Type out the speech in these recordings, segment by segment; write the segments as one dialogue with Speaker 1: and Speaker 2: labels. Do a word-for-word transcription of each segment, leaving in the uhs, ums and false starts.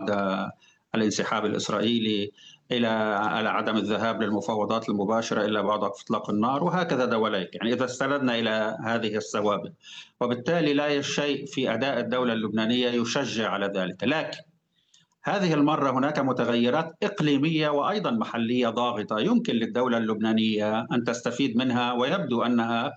Speaker 1: بعد الانسحاب الإسرائيلي إلى على عدم الذهاب للمفاوضات المباشرة إلا بعد إطلاق النار، وهكذا دواليك. يعني إذا استندنا إلى هذه الثوابت، وبالتالي لا شيء في أداء الدولة اللبنانية يشجع على ذلك. لكن هذه المرة هناك متغيرات إقليمية وأيضا محلية ضاغطة يمكن للدولة اللبنانية أن تستفيد منها، ويبدو أنها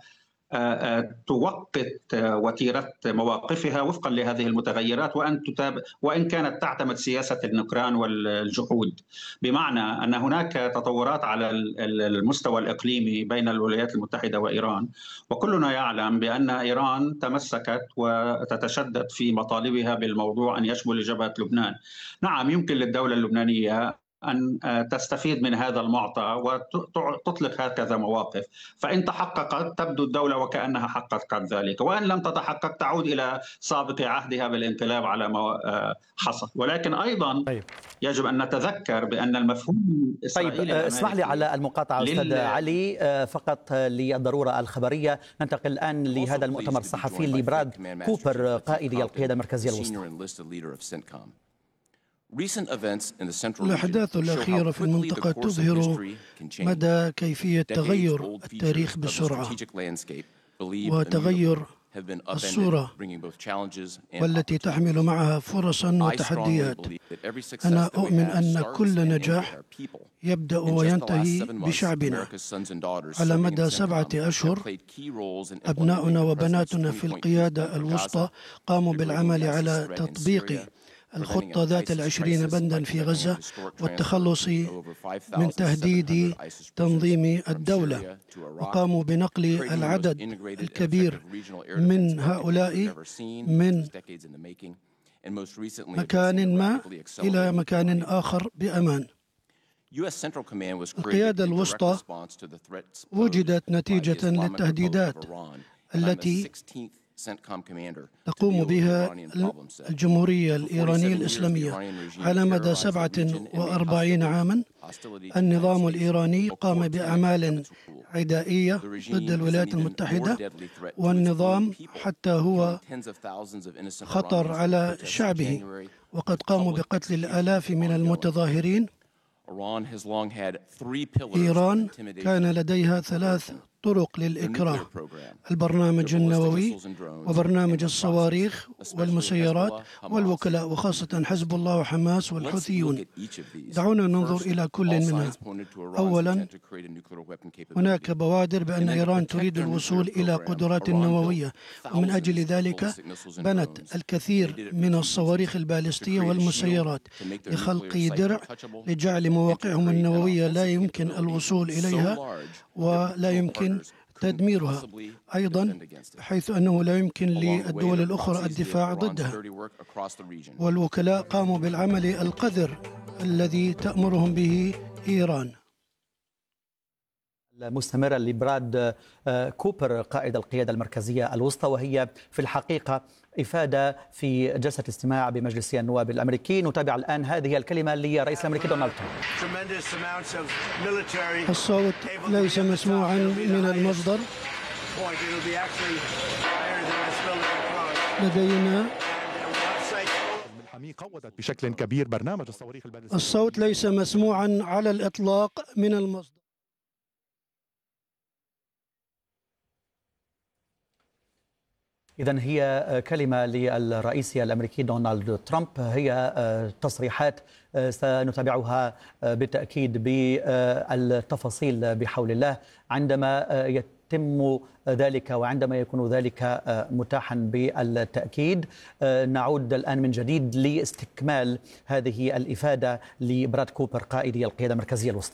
Speaker 1: توقت وتيرة مواقفها وفقا لهذه المتغيرات، وأن تتابع وإن كانت تعتمد سياسة النكران والجحود، بمعنى أن هناك تطورات على المستوى الإقليمي بين الولايات المتحدة وإيران، وكلنا يعلم بأن إيران تمسكت وتتشدد في مطالبها بالموضوع أن يشمل جبهة لبنان. نعم، يمكن للدولة اللبنانية أن تستفيد من هذا المعطى وتطلق هكذا مواقف، فإن تحققت تبدو الدولة وكأنها حققت ذلك، وإن لم تتحقق تعود إلى سابق عهدها بالانقلاب على ما حصل. ولكن أيضا طيب. يجب أن نتذكر بأن المفهوم الإسرائيلي
Speaker 2: طيب اسمح لي على المقاطعة أستاذ لل... علي، فقط للضرورة الخبرية ننتقل الآن لهذا المؤتمر الصحفي لبراد كوبر قائد القيادة المركزية الوسطى.
Speaker 3: الأحداث الأخيرة في المنطقة تظهر مدى كيفية تغير التاريخ بسرعة وتغير الصورة، والتي تحمل معها فرصا وتحديات. أنا أؤمن أن كل نجاح يبدأ وينتهي بشعبنا. على مدى سبعة أشهر أبناؤنا وبناتنا في القيادة الوسطى قاموا بالعمل على تطبيق الخطة ذات العشرين بندا في غزة والتخلص من تهديد تنظيم الدولة، وقاموا بنقل العدد الكبير من هؤلاء من مكان ما إلى مكان آخر بأمان. القيادة الوسطى وجدت نتيجة للتهديدات التي تقوم بها الجمهورية الإيرانية الإسلامية. على مدى سبعة وأربعين عاما النظام الإيراني قام بأعمال عدائية ضد الولايات المتحدة، والنظام حتى هو خطر على شعبه، وقد قاموا بقتل الآلاف من المتظاهرين. إيران كان لديها ثلاث طرق للإكراه: البرنامج النووي وبرنامج الصواريخ والمسيرات والوكلاء، وخاصة حزب الله وحماس والحوثيون. دعونا ننظر إلى كل منها. أولا، هناك بوادر بأن إيران تريد الوصول إلى قدرات نووية، ومن أجل ذلك بنت الكثير من الصواريخ البالستية والمسيرات لخلق درع لجعل مواقعهم النووية لا يمكن الوصول إليها ولا يمكن تدميرها، أيضا حيث أنه لا يمكن للدول الأخرى الدفاع ضدها. والوكلاء قاموا بالعمل القذر الذي تأمرهم به إيران.
Speaker 2: مستمرة لبراد كوبر قائد القيادة المركزية الوسطى، وهي في الحقيقة إفادة في جلسة استماع بمجلس النواب الأمريكي. نتابع الآن هذه الكلمة للرئيس الأمريكي دونالد ترامب.
Speaker 3: الصوت ليس مسموعا من المصدر. لدينا
Speaker 4: بشكل كبير برنامج الصواريخ البالستية.
Speaker 3: الصوت ليس مسموعا على الإطلاق من المصدر.
Speaker 2: إذن هي كلمة للرئيس الأمريكي دونالد ترامب، هي تصريحات سنتابعها بالتأكيد بالتفاصيل بحول الله عندما يتم ذلك وعندما يكون ذلك متاحا بالتأكيد. نعود الآن من جديد لاستكمال هذه الإفادة لبراد كوبر قائد القيادة المركزية الوسطى.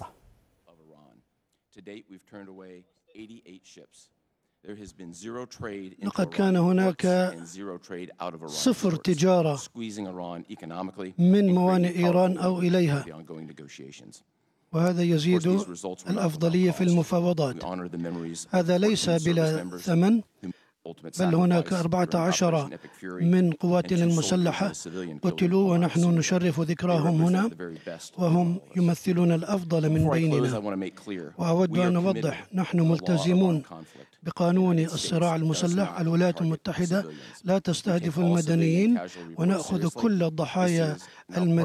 Speaker 3: لقد كان هناك صفر تجارة من موانئ إيران أو إليها، وهذا يزيد الأفضلية في المفاوضات. هذا ليس بلا ثمن، بل هناك أربعة عشر من قواتنا المسلحة قتلوا ونحن نشرف ذكراهم هنا، وهم يمثلون الأفضل من بيننا. وأود أن أوضح، نحن ملتزمون بقانون الصراع المسلح. الولايات المتحدة لا تستهدف المدنيين، ونأخذ كل الضحايا المدنيين